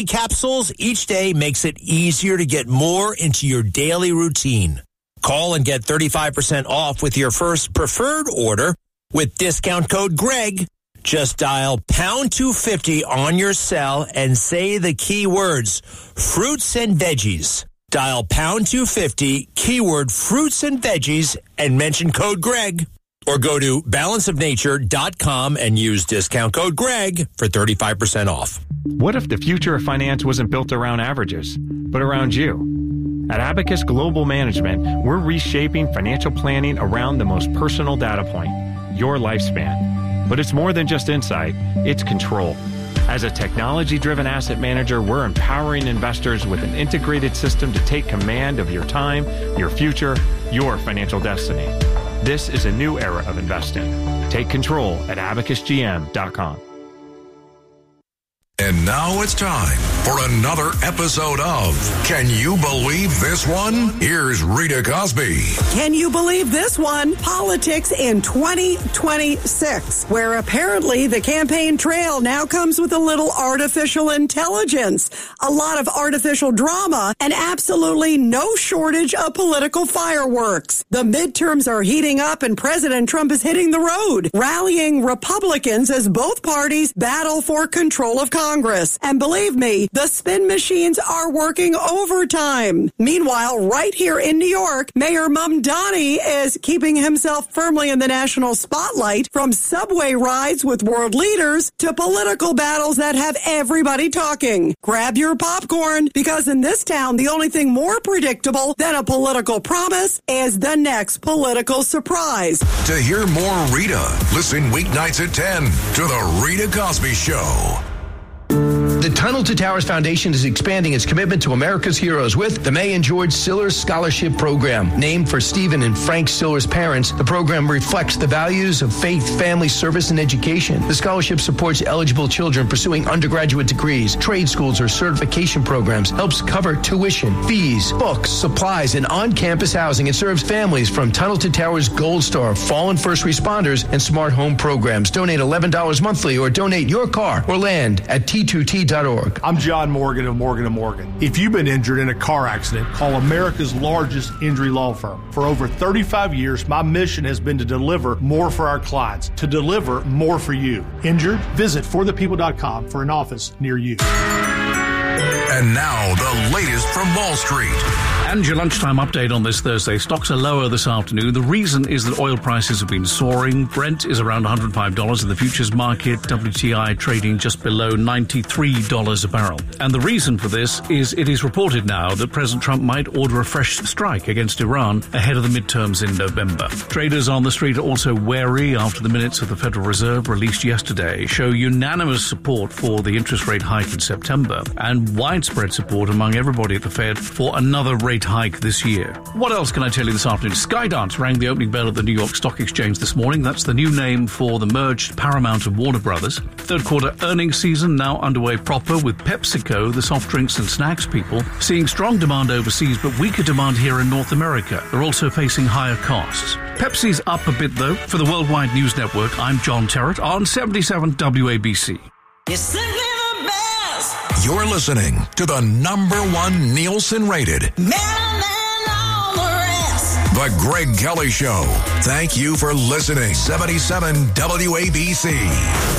capsules each day makes it easier to get more into your daily routine. Call and get 35% off with your first preferred order with discount code GREG. Just dial pound 250 on your cell and say the key words, fruits and veggies. Dial pound 250, keyword fruits and veggies, and mention code GREG. Or go to balanceofnature.com and use discount code GREG for 35% off. What if the future of finance wasn't built around averages, but around you? At Abacus Global Management, we're reshaping financial planning around the most personal data point, your lifespan. But it's more than just insight, it's control. As a technology-driven asset manager, we're empowering investors with an integrated system to take command of your time, your future, your financial destiny. This is a new era of investing. Take control at abacusgm.com. And now it's time for another episode of Can You Believe This One? Here's Rita Cosby. Can you believe this one? Politics in 2026, where apparently the campaign trail now comes with a little artificial intelligence, a lot of artificial drama, and absolutely no shortage of political fireworks. The midterms are heating up and President Trump is hitting the road, rallying Republicans as both parties battle for control of Congress. And believe me, the spin machines are working overtime. Meanwhile, right here in New York, Mayor Mamdani is keeping himself firmly in the national spotlight, from subway rides with world leaders to political battles that have everybody talking. Grab your popcorn, because in this town, the only thing more predictable than a political promise is the next political surprise. To hear more Rita, listen weeknights at 10 to The Rita Cosby Show. The Tunnel to Towers Foundation is expanding its commitment to America's heroes with the May and George Sillers Scholarship Program. Named for Stephen and Frank Siller's parents, the program reflects the values of faith, family, service, and education. The scholarship supports eligible children pursuing undergraduate degrees, trade schools, or certification programs, helps cover tuition, fees, books, supplies, and on-campus housing. It serves families from Tunnel to Towers Gold Star, fallen first responders, and smart home programs. Donate $11 monthly or donate your car or land at T2T.org. I'm John Morgan of Morgan & Morgan. If you've been injured in a car accident, call America's largest injury law firm. For over 35 years, my mission has been to deliver more for our clients, to deliver more for you. Injured? Visit forthepeople.com for an office near you. And now, the latest from Wall Street. And your lunchtime update on this Thursday. Stocks are lower this afternoon. The reason is that oil prices have been soaring. Brent is around $105 in the futures market. WTI trading just below $93 a barrel. And the reason for this is it is reported now that President Trump might order a fresh strike against Iran ahead of the midterms in November. Traders on the street are also wary after the minutes of the Federal Reserve released yesterday show unanimous support for the interest rate hike in September and widespread support among everybody at the Fed for another rate hike this year. What else can I tell you this afternoon? Skydance rang the opening bell at the New York Stock Exchange this morning. That's the new name for the merged Paramount and Warner Brothers. Third quarter earnings season now underway proper, with PepsiCo, the soft drinks and snacks people, seeing strong demand overseas but weaker demand here in North America. They're also facing higher costs. Pepsi's up a bit though. For the Worldwide News Network, I'm John Terrett on 77 WABC. You're listening to the #1 Nielsen-rated The Greg Kelly Show. Thank you for listening. 77 WABC.